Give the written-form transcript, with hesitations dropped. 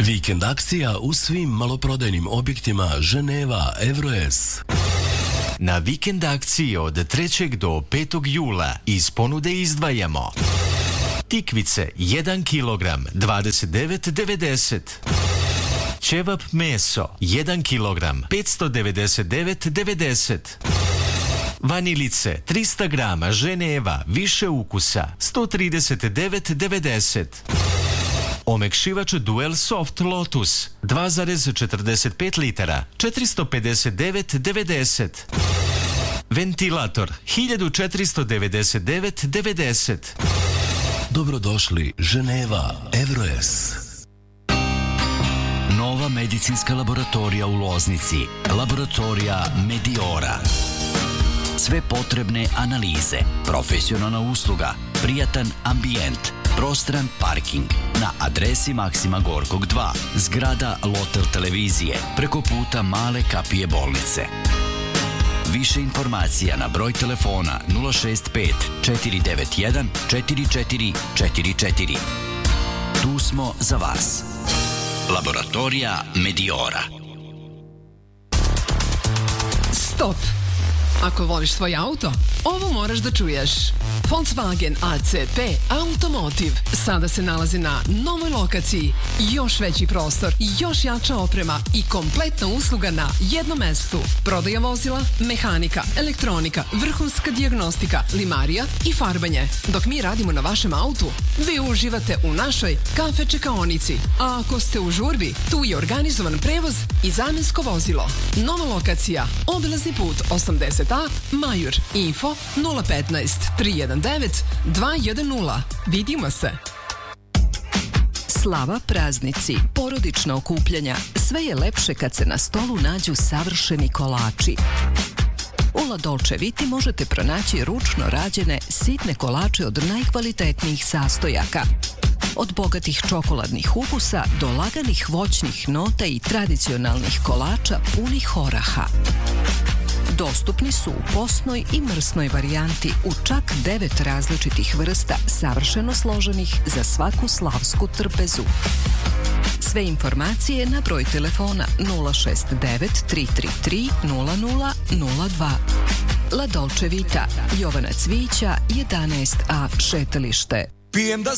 Vikend akcija u svim maloprodajnim objektima Ženeva, Evroes. Na vikend akciji od 3. do 5. jula iz ponude izdvajamo tikvice 1 kg 29,90, ćevap meso 1 kg 599,90, vanilice 300 grama Ženeva više ukusa 139,90, omekšivač Duel Soft Lotus 2,45 litara 459,90, ventilator 1499,90. Dobrodošli Ženeva, Evroes. Nova medicinska laboratorija u Loznici, laboratorija Mediora. Sve potrebne analize, profesionalna usluga, prijatan ambijent, prostran parking na adresi Maksima Gorkog 2, zgrada Lotel televizije, preko puta Male kapije bolnice. Više informacija na broj telefona 065 491 4444. Tu smo za vas. Laboratorija Mediora. Stop! Ako voliš svoj auto, ovo moraš da čuješ. Volkswagen ACP Automotiv sada se nalazi na novoj lokaciji. Još veći prostor, još jača oprema i kompletna usluga na jednom mestu. Prodaja vozila, mehanika, elektronika, vrhunska dijagnostika, limarija i farbanje. Dok mi radimo na vašem autu, vi uživate u našoj kafe čekaonici. A ako ste u žurbi, tu je organizovan prevoz i zamensko vozilo. Nova lokacija, obilazni put 80A, Majur, info 015 319 210. Vidimo se. Slava, praznici, porodična okupljanja, sve je lepše kad se na stolu nađu savršeni kolači. U La Dolce Viti možete pronaći ručno rađene sitne kolače od najkvalitetnijih sastojaka. Od bogatih čokoladnih ukusa do laganih voćnih nota i tradicionalnih kolača punih oraha. Dostupni su u posnoj i mrsnoj varijanti u čak 9 različitih vrsta, savršeno složenih za svaku slavsku trpezu. Sve informacije na broj telefona 069 333 0002. La Dolce Vita, Jovana Cvića, 11A, šetalište.